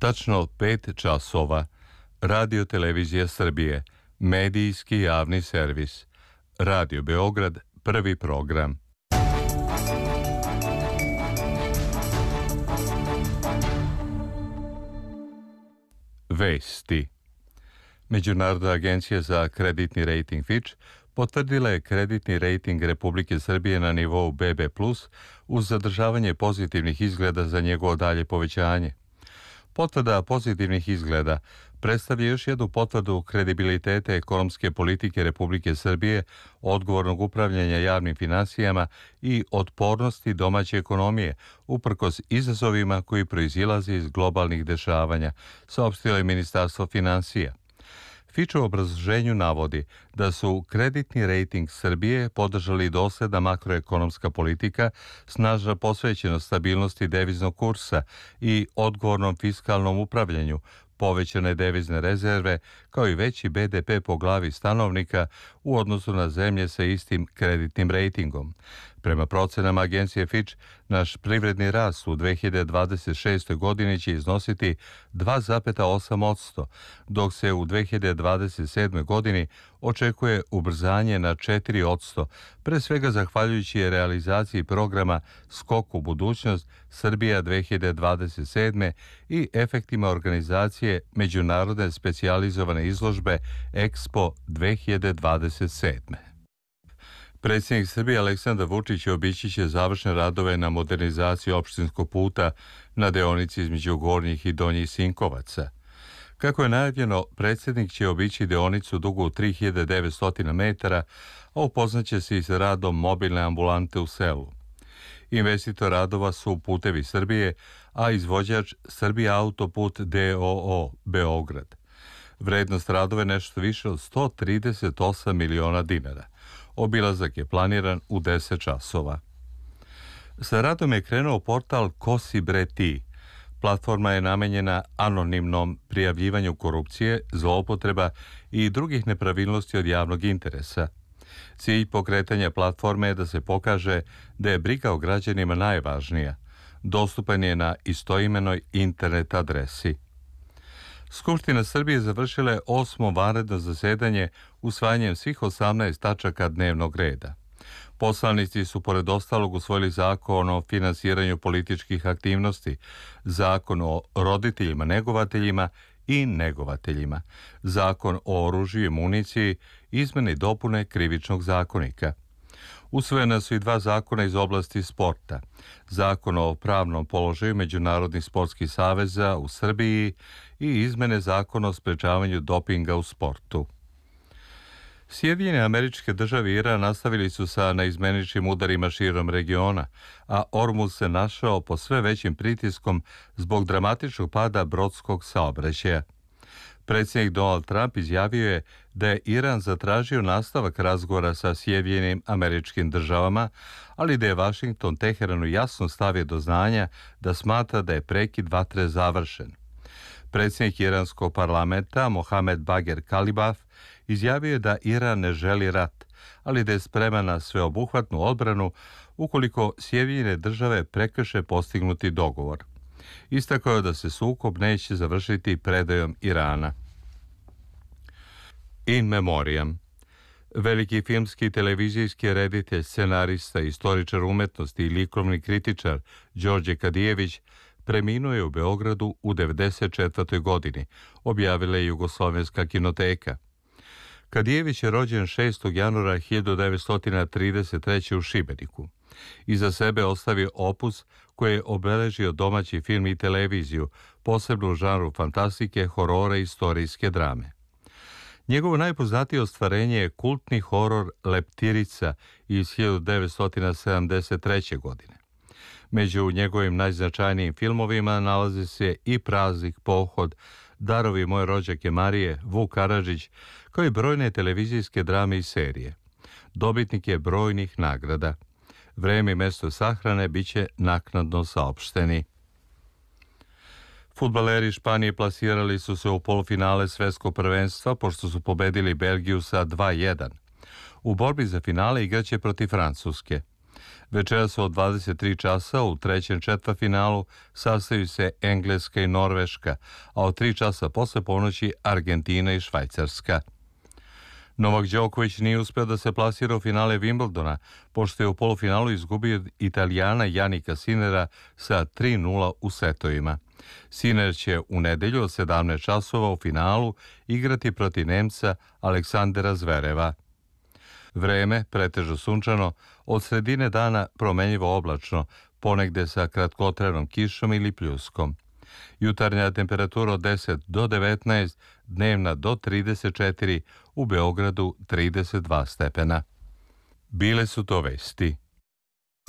Tačno 5 časova. Radio Televizija Srbije, medijski javni servis. Radio Beograd, prvi program. Vesti. Međunarodna agencija za kreditni rejting Fitch potvrdila je kreditni rejting Republike Srbije na nivou BB+, uz zadržavanje pozitivnih izgleda za njegovo dalje povećanje. Potvrda pozitivnih izgleda predstavlja još jednu potvrdu kredibiliteta ekonomske politike Republike Srbije, odgovornog upravljanja javnim finansijama i otpornosti domaće ekonomije, uprkos izazovima koji proizilaze iz globalnih dešavanja, saopštilo je Ministarstvo finansija. Fitch u obrazloženju navodi da su kreditni rejting Srbije podržali dosledna makroekonomska politika, snažna posvećenost stabilnosti deviznog kursa i odgovornom fiskalnom upravljanju, povećane devizne rezerve, kao i veći BDP po glavi stanovnika u odnosu na zemlje sa istim kreditnim rejtingom. Prema procenama agencije Fitch, naš privredni rast u 2026. godini će iznositi 2,8%, dok se u 2027. godini očekuje ubrzanje na 4%, pre svega zahvaljujući realizaciji programa Skok u budućnost Srbija 2027. i efektima organizacije međunarodne specijalizovane izložbe Expo 2027. Predsjednik Srbije Aleksandar Vučić obići će završne radove na modernizaciji opštinskog puta na deonici između Gornjih i Donjih Sinkovaca. Kako je najavljeno, predsjednik će obići deonicu dugu 3900 metara, a upoznaće se i sa radom mobilne ambulante u selu. Investitor radova su Putevi Srbije, a izvođač Srbija autoput d.o.o. Beograd. Vrednost radova je nešto više od 138 miliona dinara. Obilazak je planiran u 10 časova. Sa radom je krenuo portal Ko si bre ti. Platforma je namenjena anonimnom prijavljivanju korupcije, zloupotreba i drugih nepravilnosti od javnog interesa. Cilj pokretanja platforme je da se pokaže da je briga o građanima najvažnija. Dostupan je na istoimenoj internet adresi. Skupština Srbije završila je 8. vanredno zasedanje usvajanjem svih 18 tačaka dnevnog reda. Poslanici su pored ostalog usvojili zakon o finansiranju političkih aktivnosti, zakon o roditeljima negovateljima i negovateljima, zakon o oružju i municiji, izmene i dopune Krivičnog zakonika. Usvojena su i 2 zakona iz oblasti sporta. Zakon o pravnom položaju međunarodnih sportskih saveza u Srbiji i izmene zakona o sprečavanju dopinga u sportu. Sjedinjene Američke Države i Iran nastavili su sa naizmeničnim udarima širom regiona, a Ormuz se našao pod sve većim pritiskom zbog dramatičnog pada brodskog saobraćaja. Predsjednik Donald Trump izjavio je da je Iran zatražio nastavak razgovora sa Sjedinjenim Američkim Državama, ali da je Vašington Teheranu jasno stavio do znanja da smatra da je prekid vatre završen. Predsjednik iranskog parlamenta Mohamed Bager Kalibaf izjavio je da Iran ne želi rat, ali da je spreman na sveobuhvatnu odbranu ukoliko Sjedinjene Države prekrše postignuti dogovor. Istakao je da se sukob neće završiti predajom Irana. In memoriam. Veliki filmski i televizijski reditelj, scenarista, istoričar umetnosti i likovni kritičar Đorđe Kadijević preminuo je u Beogradu u 94. godini, objavila je Jugoslovenska kinoteka. Kadijević je rođen 6. januara 1933. u Šibeniku. Iza sebe ostavio opus koji je obeležio domaći film i televiziju, posebno u žanru fantastike, horora i istorijske drame. Njegovo najpoznatije ostvarenje je kultni horor Leptirica iz 1973. godine. Među njegovim najznačajnijim filmovima nalaze se i Praznik, Pohod, Darovi moje rođake Marije, Vuk Karadžić, kao i brojne televizijske drame i serije. Dobitnik je brojnih nagrada. Vreme i mesto sahrane biće naknadno saopšteni. Fudbaleri Španije plasirali su se u polufinale svetskog prvenstva pošto su pobedili Belgiju sa 2:1. U borbi za finale igraće protiv Francuske. Večeras od 23 časa u trećem četvrtfinalu sastaju se Engleska i Norveška, a od 3 časa posle ponoći Argentina i Švajcarska. Novak Đoković nije uspeo da se plasira u finale Wimbledona, pošto je u polufinalu izgubio Italijana Janika Sinera sa 3:0 u setovima. Sinner će u nedelju od 17 časova u finalu igrati protiv Nemca Aleksandera Zvereva. Vreme pretežno sunčano, od sredine dana promenljivo oblačno, ponegde sa kratkotrajnom kišom ili pljuskom. Jutarnja temperatura od 10 do 19, dnevna do 34, u Beogradu 32 stepena. Bile su to vesti.